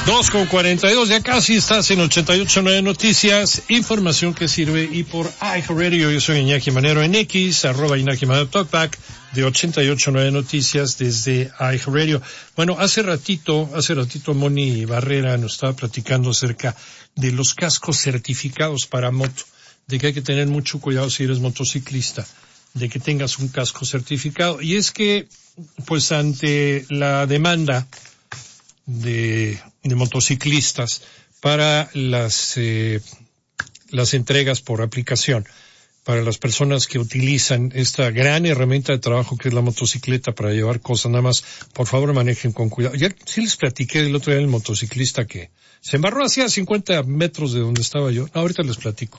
2:42, ya casi estás en 88.9 Noticias, información que sirve, y por iHeartRadio. Yo soy Iñaki Manero en X, @IñakiManero Talkback de 88.9 Noticias desde iHeartRadio. Bueno, hace ratito Moni Barrera nos estaba platicando acerca de los cascos certificados para moto, de que hay que tener mucho cuidado si eres motociclista, de que tengas un casco certificado. Y es que, pues ante la demanda de motociclistas para las entregas por aplicación, para las personas que utilizan esta gran herramienta de trabajo que es la motocicleta para llevar cosas, nada más, por favor manejen con cuidado. Ya sí les platiqué el otro día del motociclista que se embarró hacia 50 metros de donde estaba yo. No, ahorita les platico.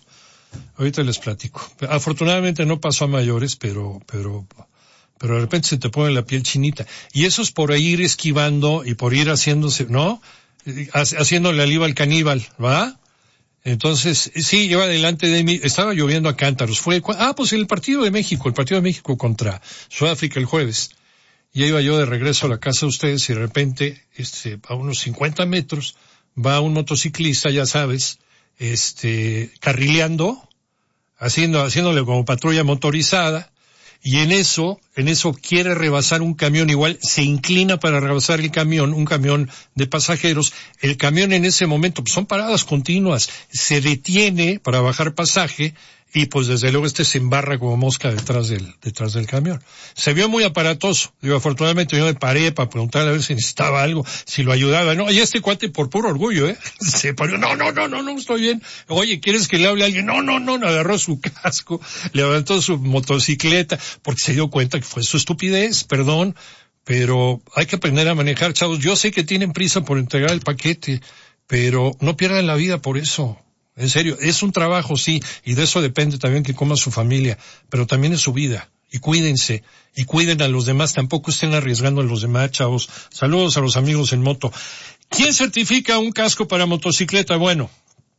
Afortunadamente no pasó a mayores, pero de repente se te pone la piel chinita. Y eso es por ir esquivando y por ir haciéndose, ¿no? Haciéndole aliva al caníbal, ¿va? Entonces, sí, iba delante de mí, estaba lloviendo a cántaros. Pues el partido de México contra Sudáfrica el jueves. Ya iba yo de regreso a la casa de ustedes y de repente, a unos 50 metros, va un motociclista, ya sabes, carrileando, haciéndole como patrulla motorizada. Y en eso quiere rebasar un camión, igual se inclina para rebasar el camión, un camión de pasajeros. El camión en ese momento, pues son paradas continuas, se detiene para bajar pasaje y pues desde luego se embarra como mosca detrás del camión. Se vio muy aparatoso. Afortunadamente yo me paré para preguntarle a ver si necesitaba algo, si lo ayudaba. No, y este cuate por puro orgullo, se paró, no, estoy bien. Oye, ¿quieres que le hable a alguien? No, agarró su casco, levantó su motocicleta, porque se dio cuenta que fue su estupidez, perdón, pero hay que aprender a manejar, chavos. Yo sé que tienen prisa por entregar el paquete, pero no pierdan la vida por eso. En serio, es un trabajo, sí, y de eso depende también que coma su familia, pero también es su vida. Y cuídense, y cuiden a los demás, tampoco estén arriesgando a los demás, chavos. Saludos a los amigos en moto. ¿Quién certifica un casco para motocicleta? Bueno,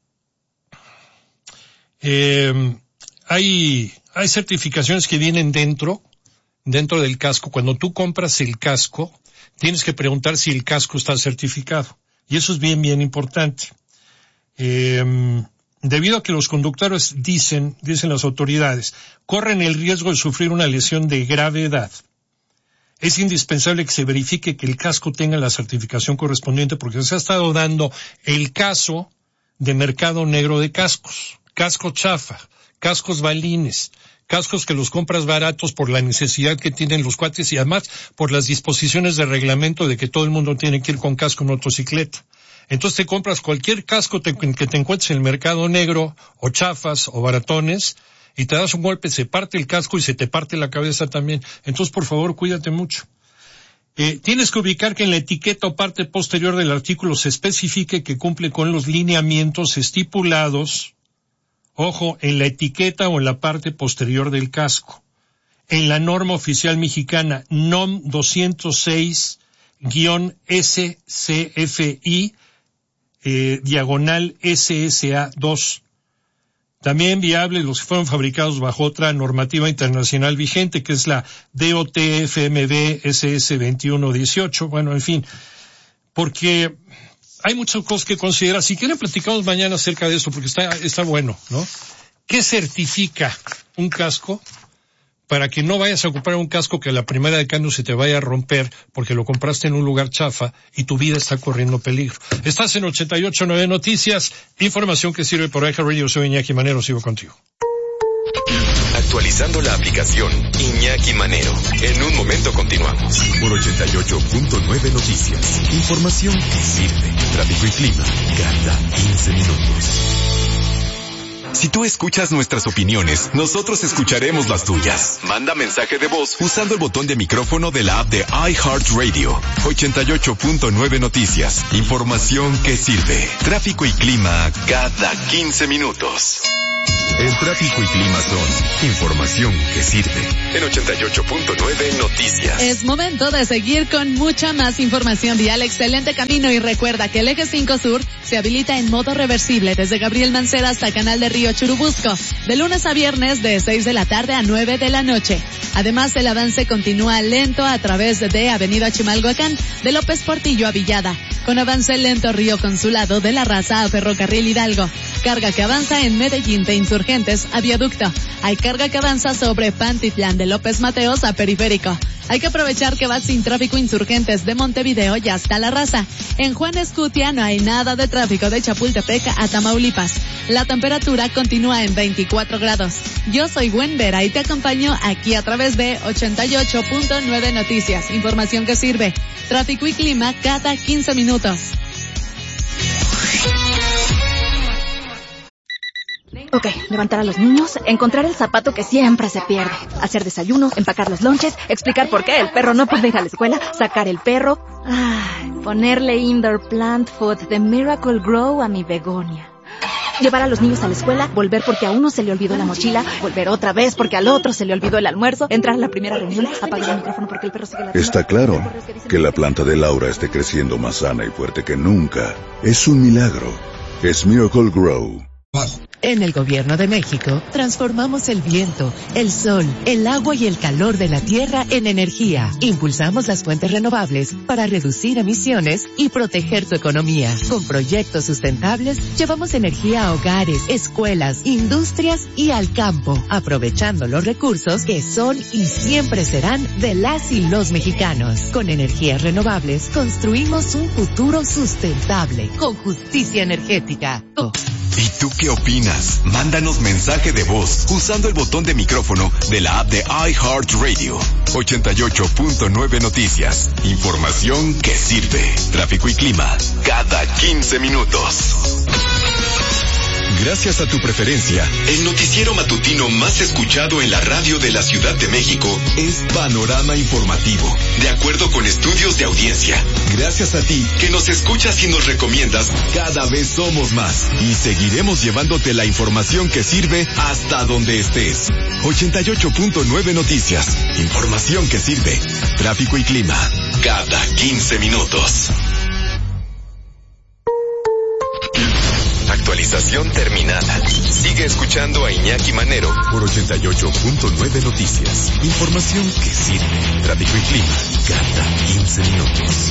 hay certificaciones que vienen dentro del casco. Cuando tú compras el casco, tienes que preguntar si el casco está certificado. Y eso es bien, bien importante. Debido a que los conductores dicen las autoridades, corren el riesgo de sufrir una lesión de gravedad, es indispensable que se verifique que el casco tenga la certificación correspondiente, porque se ha estado dando el caso de mercado negro de cascos chafa, cascos balines, cascos que los compras baratos por la necesidad que tienen los cuates y además por las disposiciones de reglamento de que todo el mundo tiene que ir con casco en motocicleta. Entonces te compras cualquier casco que te encuentres en el mercado negro, o chafas, o baratones, y te das un golpe, se parte el casco y se te parte la cabeza también. Entonces, por favor, cuídate mucho. Tienes que ubicar que en la etiqueta o parte posterior del artículo se especifique que cumple con los lineamientos estipulados, ojo, en la etiqueta o en la parte posterior del casco. En la norma oficial mexicana, NOM 206-SCFI, diagonal SSA 2. También viables los que fueron fabricados bajo otra normativa internacional vigente, que es la DOT-FMB SS 2118. Bueno, en fin, porque hay muchas cosas que considerar. Si quieren platicamos mañana acerca de esto, porque está bueno, ¿no? ¿Qué certifica un casco? Para que no vayas a comprar un casco que a la primera de cambio se te vaya a romper porque lo compraste en un lugar chafa y tu vida está corriendo peligro. Estás en 88.9 Noticias, información que sirve por iHeartRadio. Soy Iñaki Manero, sigo contigo. Actualizando la aplicación Iñaki Manero. En un momento continuamos. Por 88.9 Noticias, información que sirve. Tráfico y clima cada 15 minutos. Si tú escuchas nuestras opiniones, nosotros escucharemos las tuyas. Manda mensaje de voz usando el botón de micrófono de la app de iHeartRadio. 88.9 Noticias. Información que sirve. Tráfico y clima cada 15 minutos. El tráfico y clima son información que sirve. En 88.9 Noticias. Es momento de seguir con mucha más información vial. Excelente camino y recuerda que el eje 5 Sur se habilita en modo reversible desde Gabriel Mancera hasta Canal de Río Churubusco, de lunes a viernes de 6 de la tarde a 9 de la noche. Además, el avance continúa lento a través de Avenida Chimalhuacán, de López Portillo a Villada, con avance lento Río Consulado, de La Raza a Ferrocarril Hidalgo. Carga que avanza en Medellín de Insurgentes a Viaducto. Hay carga que avanza sobre Pantitlán de López Mateos a Periférico. Hay que aprovechar que va sin tráfico Insurgentes de Montevideo y hasta La Raza. En Juan Escutia no hay nada de tráfico de Chapultepec a Tamaulipas. La temperatura continúa en 24 grados. Yo soy Gwen Vera y te acompaño aquí a través de 88.9 Noticias. Información que sirve. Tráfico y clima cada 15 minutos. Ok, levantar a los niños, encontrar el zapato que siempre se pierde, hacer desayuno, empacar los lonches, explicar por qué el perro no puede ir a la escuela, sacar el perro, ponerle indoor plant food de Miracle Grow a mi begonia. Llevar a los niños a la escuela, volver porque a uno se le olvidó la mochila, volver otra vez porque al otro se le olvidó el almuerzo, entrar a la primera reunión, apagar el micrófono porque el perro sigue la... Está claro que la planta de Laura esté creciendo más sana y fuerte que nunca. Es un milagro. Es Miracle Grow. En el Gobierno de México, transformamos el viento, el sol, el agua y el calor de la tierra en energía. Impulsamos las fuentes renovables para reducir emisiones y proteger tu economía. Con proyectos sustentables, llevamos energía a hogares, escuelas, industrias y al campo, aprovechando los recursos que son y siempre serán de las y los mexicanos. Con energías renovables, construimos un futuro sustentable, con justicia energética. ¿Y tú qué opinas? Mándanos mensaje de voz usando el botón de micrófono de la app de iHeartRadio. 88.9 Noticias. Información que sirve. Tráfico y clima cada 15 minutos. Gracias a tu preferencia, el noticiero matutino más escuchado en la radio de la Ciudad de México es Panorama Informativo, de acuerdo con estudios de audiencia. Gracias a ti, que nos escuchas y nos recomiendas, cada vez somos más y seguiremos llevándote la información que sirve hasta donde estés. 88.9 Noticias, información que sirve. Tráfico y clima, cada 15 minutos. Actualización terminada. Sigue escuchando a Iñaki Manero por 88.9 Noticias. Información que sirve. Tráfico y clima cada 15 minutos.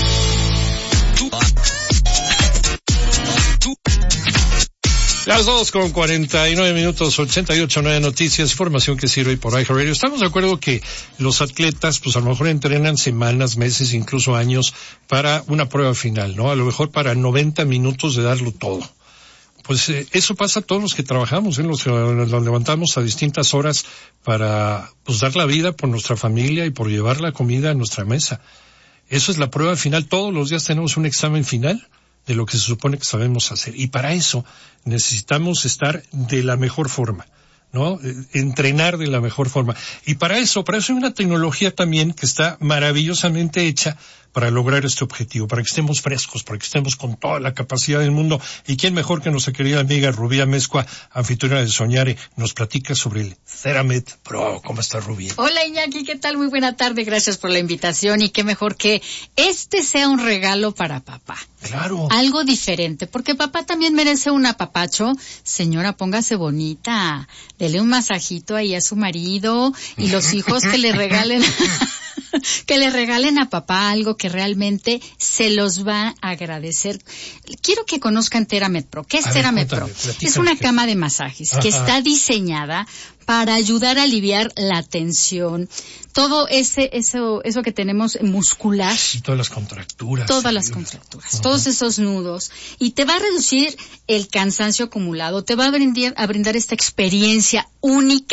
Las 2:49, 88.9 Noticias, información que sirve por iHeartRadio. Estamos de acuerdo que los atletas, pues a lo mejor entrenan semanas, meses, incluso años para una prueba final, ¿no? A lo mejor para 90 minutos de darlo todo. Pues eso pasa a todos los que trabajamos, nos levantamos a distintas horas para pues dar la vida por nuestra familia y por llevar la comida a nuestra mesa. Eso es la prueba final. Todos los días tenemos un examen final de lo que se supone que sabemos hacer. Y para eso necesitamos estar de la mejor forma, ¿no? Entrenar de la mejor forma. Y para eso hay una tecnología también que está maravillosamente hecha para lograr este objetivo, para que estemos frescos, para que estemos con toda la capacidad del mundo. Y quién mejor que nuestra querida amiga Rubí Amezcua, anfitriona de Soñare, nos platica sobre el Theramed Pro. ¿Cómo estás, Rubí? Hola, Iñaki, ¿qué tal? Muy buena tarde, gracias por la invitación y qué mejor que este sea un regalo para papá. Claro. Algo diferente, porque papá también merece un apapacho. Señora, póngase bonita, dele un masajito ahí a su marido y los hijos que le regalen... que le regalen a papá algo que realmente se los va a agradecer. Quiero que conozcan Theramed Pro. ¿Qué es Theramed Pro? Es una cama de masajes que está diseñada para ayudar a aliviar la tensión, todo eso que tenemos muscular. Y todas las contracturas. Todos esos nudos. Y te va a reducir el cansancio acumulado, te va a brindar esta experiencia única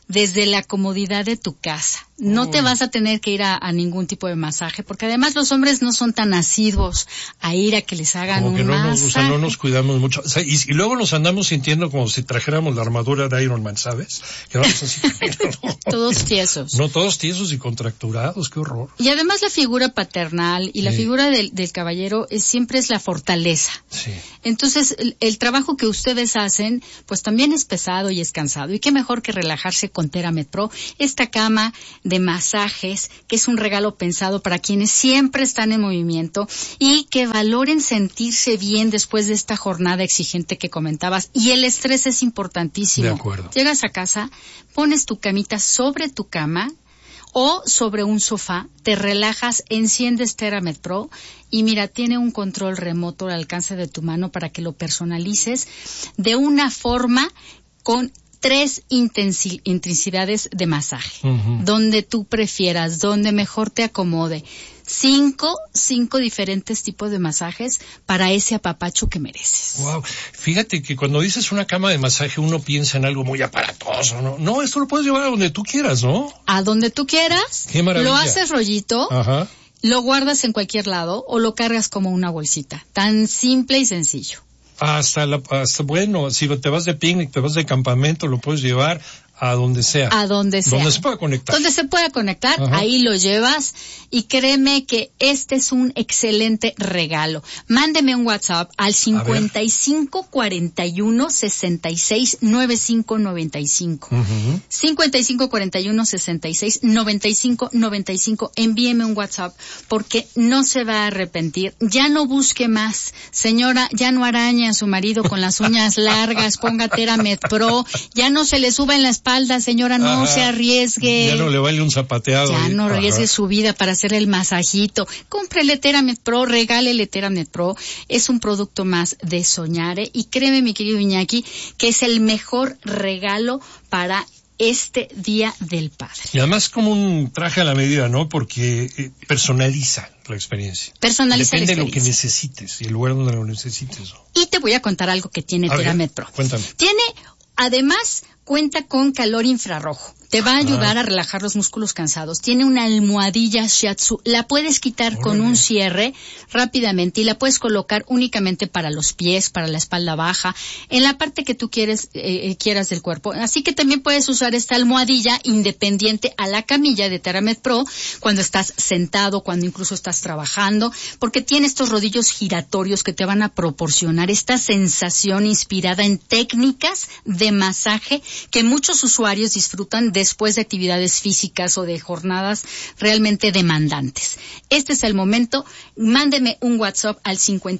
desde la comodidad de tu casa. No te vas a tener que ir a ningún tipo de masaje, porque además los hombres no son tan asiduos a ir a que les hagan un masaje. No nos cuidamos mucho. O sea, y luego nos andamos sintiendo como si trajéramos la armadura de Iron Man, ¿sabes? Que vamos así. Todos tiesos. No, todos tiesos y contracturados, qué horror. Y además la figura paternal y la figura del caballero siempre es la fortaleza. Sí. Entonces, el trabajo que ustedes hacen, pues también es pesado y es cansado. Y qué mejor que relajarse con TheraMed Pro, esta cama de masajes, que es un regalo pensado para quienes siempre están en movimiento y que valoren sentirse bien después de esta jornada exigente que comentabas. Y el estrés es importantísimo. De acuerdo. Llegas a casa, pones tu camita sobre tu cama o sobre un sofá, te relajas, enciendes TheraMed Pro y mira, tiene un control remoto al alcance de tu mano para que lo personalices de una forma con 3 intensidades de masaje, donde tú prefieras, donde mejor te acomode. 5 diferentes tipos de masajes para ese apapacho que mereces. Wow. Fíjate que cuando dices una cama de masaje uno piensa en algo muy aparatoso, ¿no? No, esto lo puedes llevar a donde tú quieras, ¿no? A donde tú quieras. Qué maravilla. Lo haces rollito. Ajá. Lo guardas en cualquier lado o lo cargas como una bolsita. Tan simple y sencillo. Hasta bueno, si te vas de picnic, te vas de campamento, lo puedes llevar a donde sea. A donde sea. Donde se pueda conectar. Donde se pueda conectar, Ajá. Ahí lo llevas y créeme que este es un excelente regalo. Mándeme un WhatsApp al 5541-669595. 5541-669595. Envíeme un WhatsApp porque no se va a arrepentir. Ya no busque más. Señora, ya no arañe a su marido con las uñas largas. Ponga TheraMed Pro. Ya no se le suba en la espalda, señora, no Ajá. se arriesgue. Ya no le vale un zapateado. Ya no arriesgue Ajá. su vida para hacer el masajito. Cómprele TheraMed Pro, regálele TheraMed Pro. Es un producto más de Soñare y créeme, mi querido Iñaki, que es el mejor regalo para este Día del Padre. Y además como un traje a la medida, ¿no? Porque personaliza la experiencia. Personaliza Depende la de lo que experiencia. necesites y el lugar donde lo necesites, ¿no? Y te voy a contar algo que tiene TheraMed Pro. Cuéntame. Además, cuenta con calor infrarrojo. Te va a ayudar a relajar los músculos cansados. Tiene una almohadilla shiatsu. La puedes quitar con un cierre rápidamente y la puedes colocar únicamente para los pies, para la espalda baja, en la parte que tú quieras del cuerpo. Así que también puedes usar esta almohadilla independiente a la camilla de TheraMed Pro cuando estás sentado, cuando incluso estás trabajando, porque tiene estos rodillos giratorios que te van a proporcionar esta sensación inspirada en técnicas de masaje que muchos usuarios disfrutan después de actividades físicas o de jornadas realmente demandantes. Este es el momento. Mándeme un WhatsApp al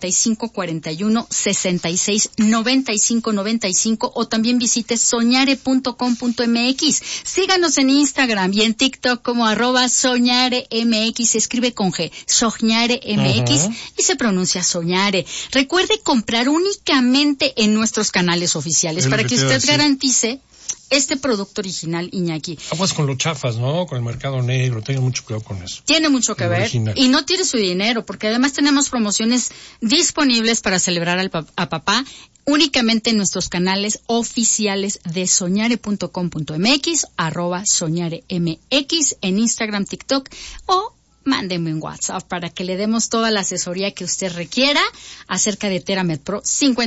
5541-669595 o también visite soñare.com.mx. Síganos en Instagram y en TikTok como @soñaremx. Se escribe con G, soñaremx y se pronuncia Soñare. Recuerde comprar únicamente en nuestros canales oficiales para que usted garantice este producto original, Iñaki. Aguas con los chafas, ¿no? Con el mercado negro. Tengan mucho cuidado con eso. Tiene mucho que ver. Original. Y no tire su dinero, porque además tenemos promociones disponibles para celebrar a papá únicamente en nuestros canales oficiales de soñare.com.mx, @soñaremx, en Instagram, TikTok o mándeme un WhatsApp para que le demos toda la asesoría que usted requiera acerca de TheraMed Pro.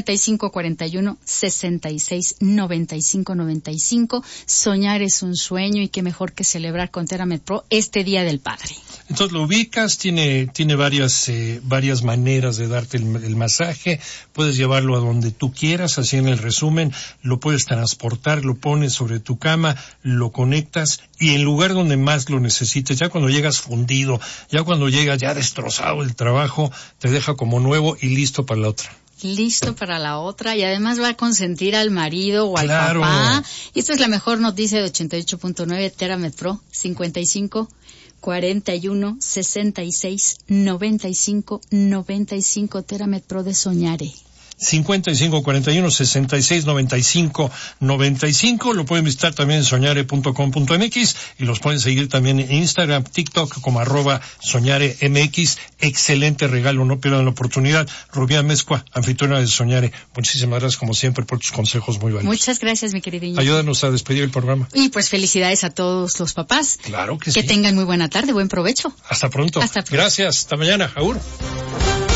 5541-669595. Soñar es un sueño y qué mejor que celebrar con TheraMed Pro este Día del Padre. Entonces lo ubicas, tiene varias maneras de darte el masaje. Puedes llevarlo a donde tú quieras, así en el resumen. Lo puedes transportar, lo pones sobre tu cama, lo conectas y en lugar donde más lo necesites, ya cuando llegas fundido, ya cuando llegas ya destrozado el trabajo, te deja como nuevo y listo para la otra. Listo para la otra y además va a consentir al marido o al Claro. papá. Y esta es la mejor noticia de 88.9 TheraMed Pro. 5541-669595 TheraMed Pro de Soñare. 5541-6695-95. Lo pueden visitar también en soñare.com.mx y los pueden seguir también en Instagram, TikTok como @soñaremx. Excelente regalo, no pierdan la oportunidad. Rubí Amezcua, anfitriona de Soñare, muchísimas gracias como siempre por tus consejos muy valiosos. Muchas gracias, mi querido Iñaki. Ayúdanos a despedir el programa. Y pues felicidades a todos los papás. Claro que sí. Que tengan muy buena tarde, buen provecho. Hasta pronto. Hasta pronto. Gracias, hasta mañana. Agur.